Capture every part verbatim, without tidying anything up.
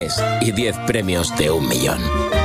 y diez premios de un millón.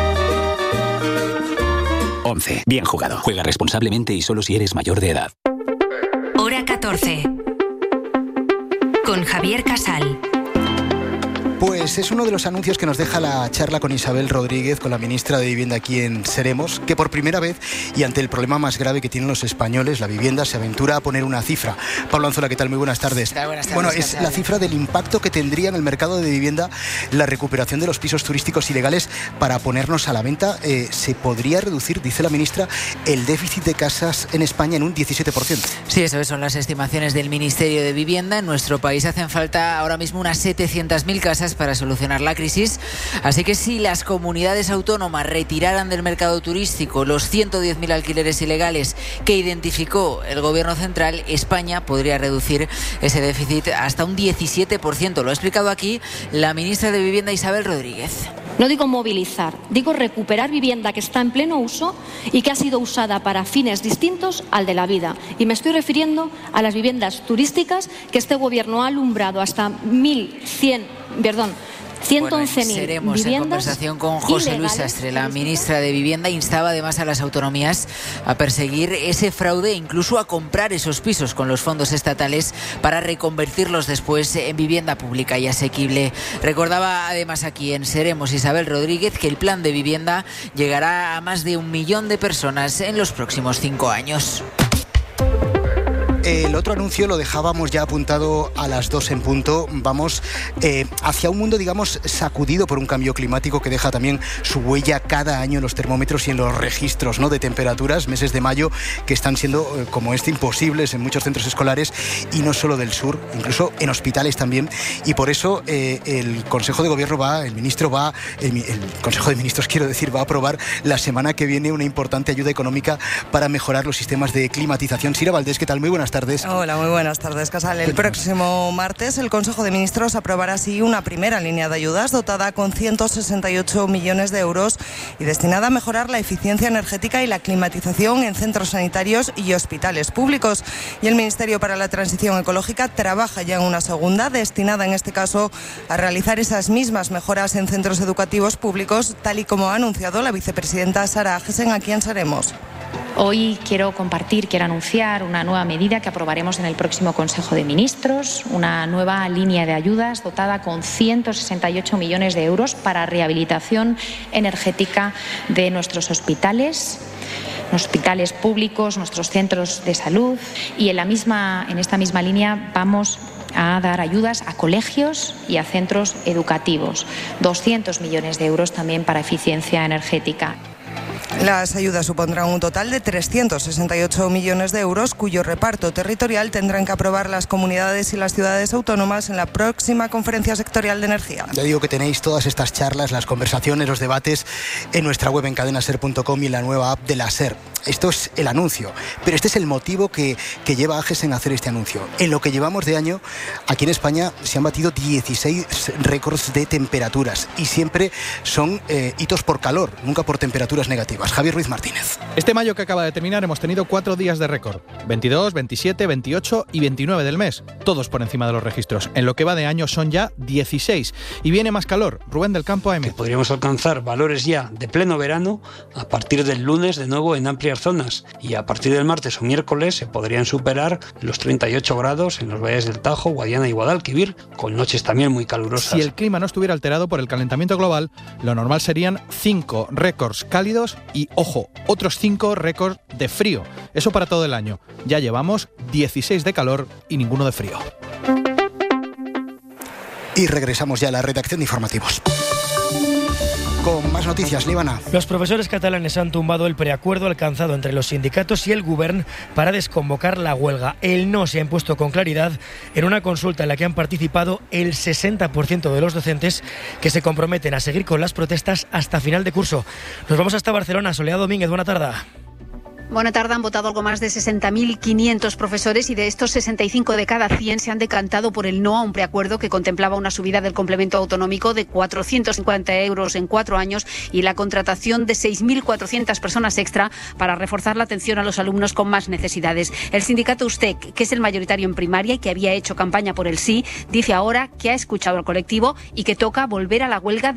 once. Bien jugado. Juega responsablemente y solo si eres mayor de edad. Hora catorce. Con Javier Casal. Pues es uno de los anuncios que nos deja la charla con Isabel Rodríguez, con la ministra de Vivienda aquí en Seremos, que por primera vez y ante el problema más grave que tienen los españoles, la vivienda, se aventura a poner una cifra. Pablo Anzola, ¿qué tal? Muy buenas tardes. Buenas tardes. Bueno, es la cifra del impacto que tendría en el mercado de vivienda la recuperación de los pisos turísticos ilegales para ponernos a la venta. Eh, se podría reducir, dice la ministra, el déficit de casas en España en un diecisiete por ciento. Sí, eso son las estimaciones del Ministerio de Vivienda. En nuestro país hacen falta ahora mismo unas setecientas mil casas para solucionar la crisis. Así que si las comunidades autónomas retiraran del mercado turístico los ciento diez mil alquileres ilegales que identificó el Gobierno central, España podría reducir ese déficit hasta un diecisiete por ciento. Lo ha explicado aquí la ministra de Vivienda, Isabel Rodríguez. No digo movilizar, digo recuperar vivienda que está en pleno uso y que ha sido usada para fines distintos al de la vida. Y me estoy refiriendo a las viviendas turísticas que este Gobierno ha alumbrado hasta mil cien, perdón, ciento once mil bueno, Seremos viviendas. En conversación con José ilegales. Luis Sastre, la ministra de Vivienda, instaba además a las autonomías a perseguir ese fraude e incluso a comprar esos pisos con los fondos estatales para reconvertirlos después en vivienda pública y asequible. Recordaba además aquí en Seremos Isabel Rodríguez que el plan de vivienda llegará a más de un millón de personas en los próximos cinco años. El otro anuncio lo dejábamos ya apuntado a las dos en punto. Vamos eh, hacia un mundo, digamos, sacudido por un cambio climático que deja también su huella cada año en los termómetros y en los registros, ¿no?, de temperaturas. Meses de mayo que están siendo, eh, como este, imposibles en muchos centros escolares y no solo del sur, incluso en hospitales también. Y por eso eh, el Consejo de Gobierno va, el ministro va, el, el Consejo de Ministros, quiero decir, va a aprobar la semana que viene una importante ayuda económica para mejorar los sistemas de climatización. Sira Valdés, ¿qué tal? Muy buenas tardes. Hola, muy buenas tardes, Casal. El próximo martes el Consejo de Ministros aprobará así una primera línea de ayudas dotada con ciento sesenta y ocho millones de euros y destinada a mejorar la eficiencia energética y la climatización en centros sanitarios y hospitales públicos. Y el Ministerio para la Transición Ecológica trabaja ya en una segunda, destinada en este caso a realizar esas mismas mejoras en centros educativos públicos, tal y como ha anunciado la vicepresidenta Sara Agesen aquí en Seremos. Hoy quiero compartir, quiero anunciar una nueva medida que aprobaremos en el próximo Consejo de Ministros, una nueva línea de ayudas dotada con ciento sesenta y ocho millones de euros para rehabilitación energética de nuestros hospitales, hospitales públicos, nuestros centros de salud, y en la misma, en esta misma línea vamos a dar ayudas a colegios y a centros educativos, doscientos millones de euros también para eficiencia energética. Las ayudas supondrán un total de trescientos sesenta y ocho millones de euros, cuyo reparto territorial tendrán que aprobar las comunidades y las ciudades autónomas en la próxima conferencia sectorial de energía. Ya digo que tenéis todas estas charlas, las conversaciones, los debates en nuestra web en cadena ser punto com y en la nueva app de la SER. Esto es el anuncio, pero este es el motivo que, que lleva a Agesen a hacer este anuncio. En lo que llevamos de año, aquí en España se han batido dieciséis récords de temperaturas y siempre son eh, hitos por calor, nunca por temperaturas negativas. Javier Ruiz Martínez. Este mayo que acaba de terminar hemos tenido cuatro días de récord, veintidós, veintisiete, veintiocho y veintinueve del mes, todos por encima de los registros. En lo que va de año son ya dieciséis y viene más calor. Rubén del Campo, A M. Que podríamos alcanzar valores ya de pleno verano a partir del lunes de nuevo en amplias zonas y a partir del martes o miércoles se podrían superar los treinta y ocho grados en los valles del Tajo, Guadiana y Guadalquivir, con noches también muy calurosas. Si el clima no estuviera alterado por el calentamiento global, lo normal serían cinco récords cálidos y, ojo, otros cinco récords de frío. Eso para todo el año. Ya llevamos dieciséis de calor y ninguno de frío. Y regresamos ya a la redacción de informativos. Con más noticias, Líbana. Los profesores catalanes han tumbado el preacuerdo alcanzado entre los sindicatos y el Govern para desconvocar la huelga. El no se ha impuesto con claridad en una consulta en la que han participado el sesenta por ciento de los docentes, que se comprometen a seguir con las protestas hasta final de curso. Nos vamos hasta Barcelona. Soledad Domínguez, buena tarde. Buena tarde. Han votado algo más de sesenta mil quinientos profesores y de estos sesenta y cinco de cada cien se han decantado por el no a un preacuerdo que contemplaba una subida del complemento autonómico de cuatrocientos cincuenta euros en cuatro años y la contratación de seis mil cuatrocientas personas extra para reforzar la atención a los alumnos con más necesidades. El sindicato USTEC, que es el mayoritario en primaria y que había hecho campaña por el sí, dice ahora que ha escuchado al colectivo y que toca volver a la huelga